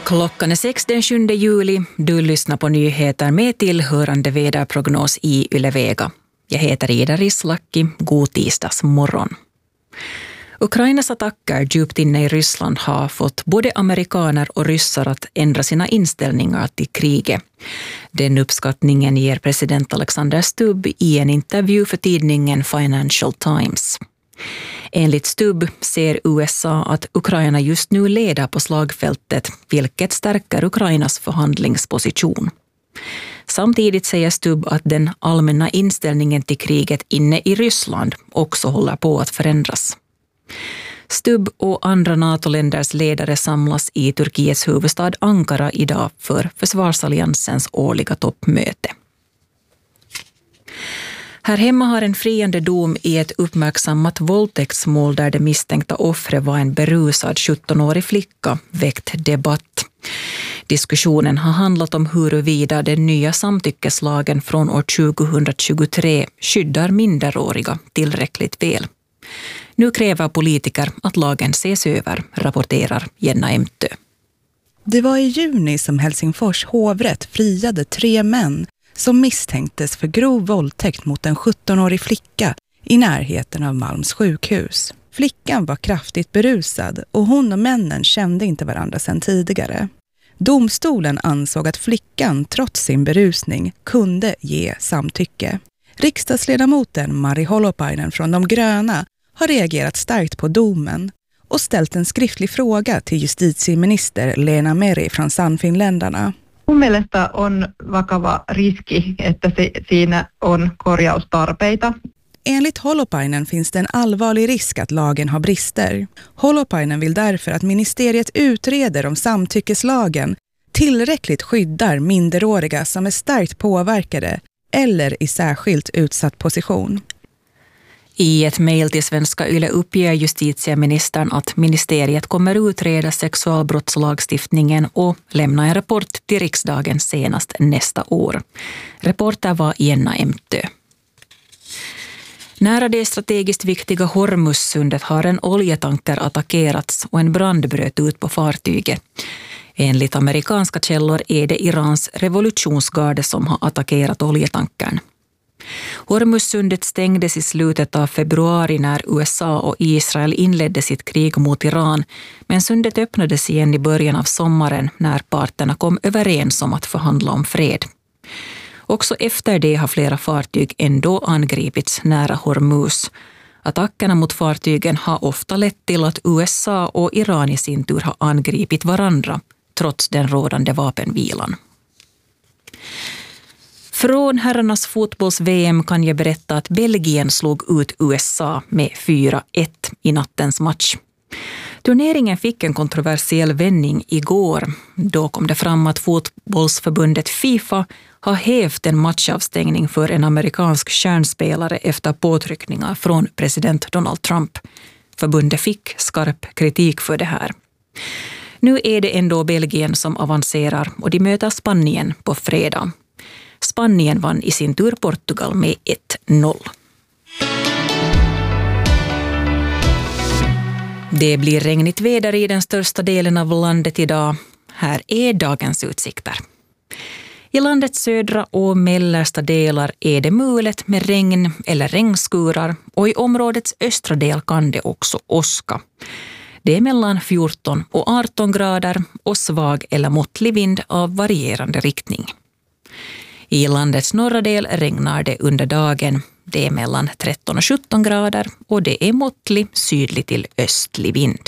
Klockan är 6 den 7 juli. Du lyssnar på nyheter med tillhörande väderprognos i Yle Vega. Jag heter Ida Rislaki. God tisdagsmorgon. Ukrainas attacker djupt inne i Ryssland har fått både amerikaner och ryssar att ändra sina inställningar till kriget. Den uppskattningen ger president Alexander Stubb i en intervju för tidningen Financial Times. Enligt Stubb ser USA att Ukraina just nu leder på slagfältet, vilket stärker Ukrainas förhandlingsposition. Samtidigt säger Stubb att den allmänna inställningen till kriget inne i Ryssland också håller på att förändras. Stubb och andra NATO-länders ledare samlas i Turkiets huvudstad Ankara idag för försvarsalliansens årliga toppmöte. Här hemma har en friande dom i ett uppmärksammat våldtäktsmål där det misstänkta offret var en berusad 17-årig flicka väckt debatt. Diskussionen har handlat om huruvida den nya samtyckeslagen från år 2023 skyddar minderåriga tillräckligt väl. Nu kräver politiker att lagen ses över, rapporterar Jenna Emtö. Det var i juni som Helsingfors hovrätt friade 3 män som misstänktes för grov våldtäkt mot en 17-årig flicka i närheten av Malms sjukhus. Flickan var kraftigt berusad och hon och männen kände inte varandra sedan tidigare. Domstolen ansåg att flickan trots sin berusning kunde ge samtycke. Riksdagsledamoten Mari Holopainen från De gröna har reagerat starkt på domen och ställt en skriftlig fråga till justitieminister Lena Meri från Sannfinländarna. Mun mielestä on vakava riski, että siinä on korjaustarpeita. Enligt Holopainen finns det en allvarlig risk att lagen har brister. Holopainen vill därför att ministeriet utreder om samtyckeslagen tillräckligt skyddar minderåriga som är starkt påverkade eller i särskilt utsatt position. I ett mejl till Svenska Yle uppger justitieministern att ministeriet kommer utreda sexualbrottslagstiftningen och lämna en rapport till riksdagen senast nästa år. Reporter var Jenna Emtö. Nära det strategiskt viktiga Hormuzsundet har en oljetanker attackerats och en brand bröt ut på fartyget. Enligt amerikanska källor är det Irans revolutionsgarde som har attackerat oljetankern. Hormuzsundet stängdes i slutet av februari när USA och Israel inledde sitt krig mot Iran, men sundet öppnades igen i början av sommaren när parterna kom överens om att förhandla om fred. Också efter det har flera fartyg ändå angripits nära Hormuz. Attackerna mot fartygen har ofta lett till att USA och Iran i sin tur har angripit varandra, trots den rådande vapenvilan. Från herrarnas fotbolls-VM kan jag berätta att Belgien slog ut USA med 4-1 i nattens match. Turneringen fick en kontroversiell vändning igår. Då kom det fram att fotbollsförbundet FIFA har hävt en matchavstängning för en amerikansk kärnspelare efter påtryckningar från president Donald Trump. Förbundet fick skarp kritik för det här. Nu är det ändå Belgien som avancerar och de möter Spanien på fredag. Spanien vann i sin tur Portugal med 1-0. Det blir regnigt väder i den största delen av landet idag. Här är dagens utsikter. I landets södra och mellersta delar är det mulet med regn eller regnskurar och i områdets östra del kan det också åska. Det är mellan 14 och 18 grader och svag eller måttlig vind av varierande riktning. I landets norra del regnar det under dagen. Det är mellan 13 och 17 grader och det är måttlig sydlig till östlig vind.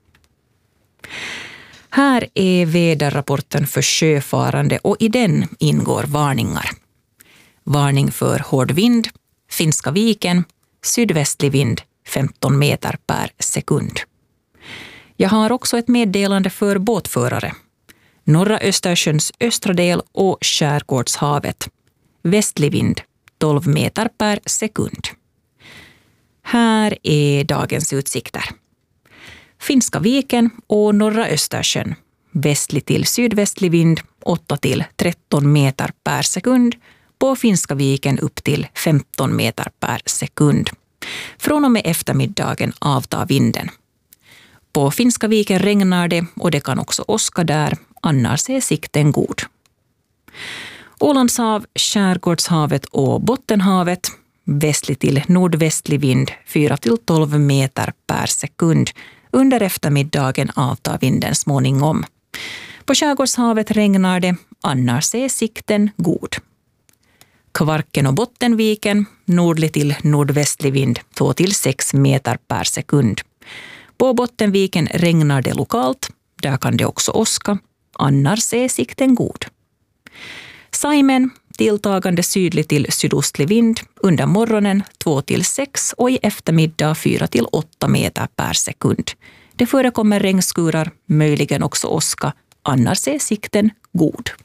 Här är väderrapporten för sjöfarande och i den ingår varningar. Varning för hård vind, Finska viken, sydvästlig vind 15 meter per sekund. Jag har också ett meddelande för båtförare. Norra Östersjöns östra del och Skärgårdshavet. Västlig vind 12 meter per sekund. Här är dagens utsikter. Finska viken och norra Östersjön. Västlig till sydvästlig vind 8 till 13 meter per sekund. På Finska viken upp till 15 meter per sekund. Från och med eftermiddagen avtar vinden. På Finska viken regnar det och det kan också åska där annars är sikten god. Ålandshav, Skärgårdshavet och Bottenhavet, västlig till nordvästlig vind 4-12 meter per sekund. Under eftermiddagen avtar vinden småningom. På Skärgårdshavet regnar det, annars är sikten god. Kvarken och Bottenviken, nordlig till nordvästlig vind 2-6 meter per sekund. På Bottenviken regnar det lokalt, där kan det också åska, annars är sikten god. Saimen, tilltagande sydlig till sydostlig vind, under morgonen 2-6 och i eftermiddag 4-8 meter per sekund. Det förekommer regnskurar, möjligen också åska, annars är sikten god.